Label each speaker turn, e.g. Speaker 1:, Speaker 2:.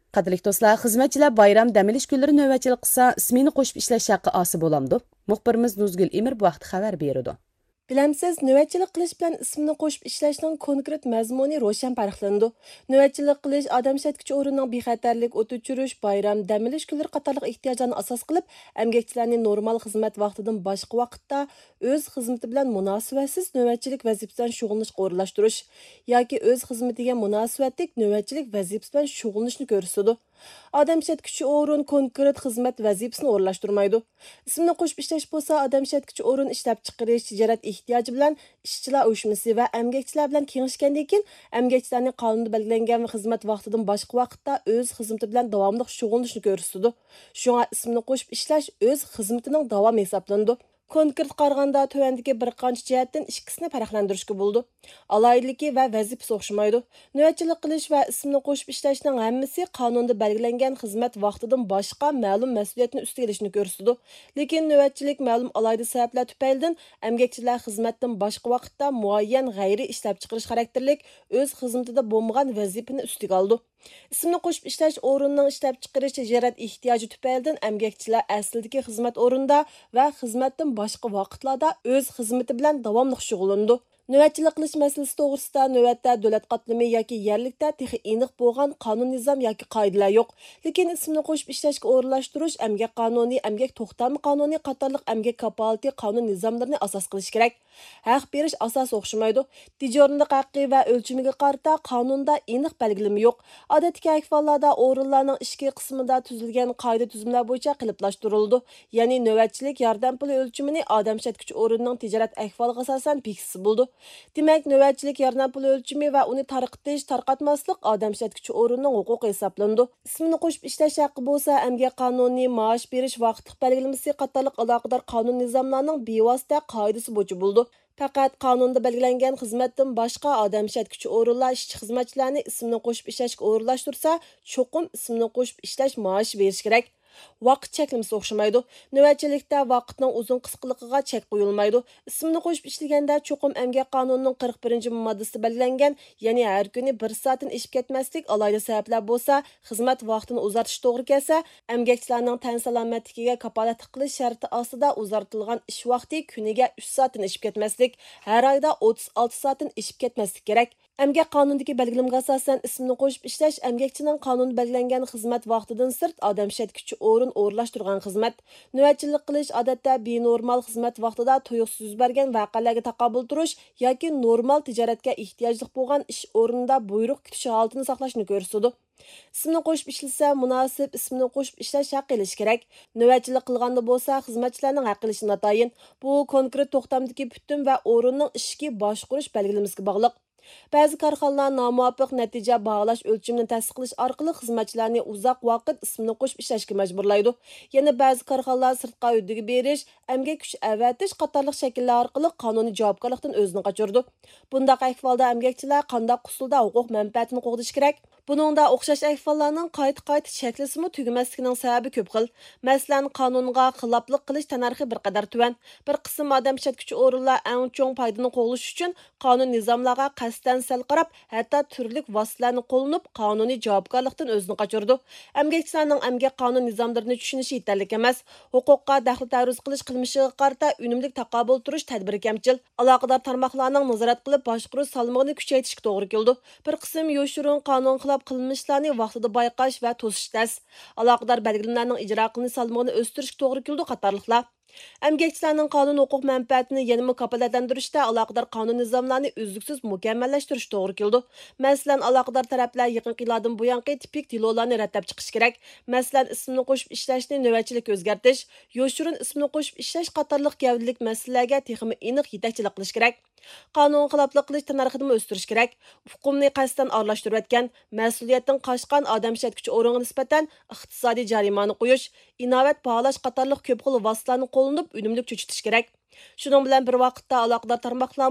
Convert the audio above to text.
Speaker 1: Qadrli do'stlar, xizmatchilar bayram dam olish kunlari navbatchilik qilsa, ismini qo'shib ishlash haqqi osi bo'lamdi. Muxbirimiz Nuzgul Emir bu vaqt xabar berdi.
Speaker 2: Bilamsiz, növbətçilik qilish bilan ismini qo'shib ishlashning konkret mazmuni ro'shan farqlanadi. Növbətçilik qilish odam shatkichi o'rinning bexatarlik, o't o'chirish, bayram, dam olish kunlari qatorliq ehtiyojlarni asos qilib, emgakchilarni normal xizmat vaqtidan boshqa vaqtda o'z xizmati bilan munosabatsiz növbətçilik vazifasidan shug'ullanishga o'rinlashtirish yoki o'z xizmatiga munosabatlik növbətçilik vazifasi bilan shug'ullanishni ko'rsatadi. Odam shatkichi o'rin konkret xizmat vazifasini o'rinlashtirmaydi. Ismini qo'shib ishlash bo'lsa, odam shatkichi o'rin ishlab chiqarish, tijorat ehtiyoji bilan ishchilar uyushmasi va emgakchilar bilan kengashgandan keyin emgakchilarning qonunda belgilangan xizmat vaqtidan boshqa vaqtda o'z xizmati bilan davomli shug'ullanishni ko'rsatadi. Shunga ismini qo'shib ishlash o'z xizmatining davomi hisoblanadi. Konkret qaraganda tövəndəki bir qancha jihatdan ikkisini farqlantirishga bo'ldi. Alayidligi va vazifasi o'xshamaydi. Növbətçilik qilish va ismini qo'shib ishlashning hammasi qonunda belgilangan xizmat vaqtidan boshqa ma'lum mas'uliyatni ustiga olishni ko'rsatadi. Lekin növbətçilik ma'lum alayida sabablar tufaylidan emgakchilar xizmatdan boshqa vaqtda muayyan g'ayri ishlab chiqarish xarakterlik o'z xizmatida bo'lmagan vazifani ustiga oldi. Ismini qo'shib ishlash o'rnining ishlab chiqarish tijorat ehtiyoji tufaylidan emgakchilar aslidagi xizmat o'rinda va xizmatdan boshqa vaqtlarda o'z xizmati bilan davomli shug'ullanadi. Növbətçilik qilish masalasi to'g'risida navbatda davlat qatlami yoki yerlikda texi aniq bo'lgan qonun nizom yoki qoidalar yo'q. Lekin ismini qo'shib ishlashga o'rinlashtirish emgak qonuni, emgak to'xtami qonuni qatorliq emgak kapolati qonun nizomlarini asos qilish kerak. Haq berish asosi o'xshamaydi. Tijoratlik haqqi va o'lchamiga qarata qonunda aniq belgilama yo'q. Odatdagi ahvollarda o'rinlarning ichki qismida tuzilgan qoida tuzumlar bo'yicha qiliplashtirildi. Ya'ni navbatchilik yordam puli o'lchamini odam shatkichi o'rinning tijorat ahvoliga asosan bekitsa bo'ldi. Demak, növbətçilik yordam puli o'lchami va uni tarqatish, tarqatmaslik odam shatkichi o'rinning huquqi hisoblanadi. Ismini qo'shib ishlash haqqi bo'lsa, emgak qonuni, maosh berish vaqtliq belgilamasi qatorliq aloqador qonun nizomlarining bevosita qoidasi bo'yicha bo'ldi. Faqat qonunda belgilangan xizmatdan boshqa odam shatkichi o'rinlar ishchi xizmatchilarni ismini qo'shib ishlashga o'rinlashtirsa, cho'qim ismini qo'shib ishlash maoshi berish kerak. Vaqt cheklamasi o'xshamaydi. Navbatchilikda vaqtning uzun qisqaligiga chek qo'yilmaydi. Ismini qo'shib ishlaganda cho'qim emgak qonunining 41-moddasida belgilangan, ya'ni har kuni 1 soatdan oshib ketmaslik alayda sabablar bo'lsa, xizmat vaqtini uzartish to'g'ri kelsa, emgakchilarning tan salomatligiga kapolat qilish sharti ostida uzartilgan ish vaqti kuniga 3 soatdan oshib ketmaslik, har oyda 36 soatdan oshib ketmaslik kerak. Emgak qonundagi belgilamga asosan ismini qo'shib ishlash emgakchining qonun belgilangan xizmat vaqtidan sirt odam shatkichi o'rin o'rinlashtirgan xizmat. Navbatchilik qilish odatda benormal xizmat vaqtida tuyuqsiz yuz bergan voqealarga taqobil turish yoki normal tijoratga ehtiyojli bo'lgan ish o'rnida buyruq kutish holatini saqlashni ko'rsatadi. Ismini qo'shib ishlasa, munosib ismini qo'shib ishlash haq qilish kerak. Navbatchilik qilganda bo'lsa, xizmatchilarning haq qilishi notayin. Bu konkret to'xtamdagi butun va o'rinning ishga boshqarish belgilamasiga bog'liq. Ba'zi korxonalar nomuvofiq natija baholash o'lchimini tasdiqlash orqali xizmatchilarni uzoq vaqt ismini qo'shib ishlashga majburlaydi. Yana ba'zi korxonalar sirtqa uddagi berish, emgak kuch avatish qatorliq shakllar orqali qonuniy javobgarlikdan o'zini qochirdi. Bundaq ahvolda emgakchilar qanday usulda huquq manfaatini qo'g'dish kerak? Buningda o'xshash ahvollarning qayta shaklisimi tugamasligining sababi ko'p xil. Masalan, qonunga xiloflik qilish tanarxi bir qadar tuvan. Bir qism odam shatkichi o'rinlar eng cho'ng foydani qo'g'lish uchun qonun nizomlarga qasddan sal qarab, hatto turli vositalarni qo'llanib, qonuniy javobgarlikdan o'zini qochirdi. Emgakchilarning emgak qonun nizomlarini tushunishi yetarli emas. Huquqqa daxl taruz qilish qilmishiga qarata unumli taqobil turish tadbiri kamchil. Aloqador tarmoqlarning nazorat qilib boshqarish salmog'ini kuchaytirishga to'g'ri keldi. Bir qism yo'shurun qonun xilof qilmishlarni vaqtida bayqash va to'sish tas. Aloqador belgilanmalarning ijro qilinish salmog'ini o'stirishga to'g'ri keldi qatorliqlar. Emgakchilarning qonun huquq manfaatini yanada kafolatlantirishda aloqador qonun nizomlarini uzluksiz mukammallashtirish to'g'ri keldi. Masalan, aloqador taraflar yaqinqi yillardan buyangi tipik delolarni ratlab chiqish kerak. Masalan, ismini qo'shib ishlashni navbatchilikka o'zgartish, yo'shurun ismini qo'shib ishlash qatorliq gavdalik masalalarga texmi aniq yetakchilik qilish kerak. Qonun xiloflik qilish tanarxini o'stirish kerak. Huquqni qasddan aralashtirayotgan, mas'uliyatdan qochgan odam shatkichi o'ringa nisbatan iqtisodiy jarimani qo'yish, inovat baholash qatorliq ko'p xil vositalarni qo'llanib, unumli cho'chitish kerak. Shuning bilan bir vaqtda aloqador tarmoqlar